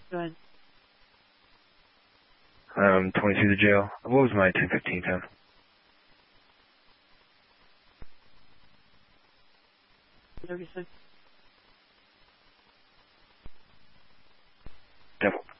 Go ahead. 22 the jail. What was my 1015 time? Whatever you say. Devil.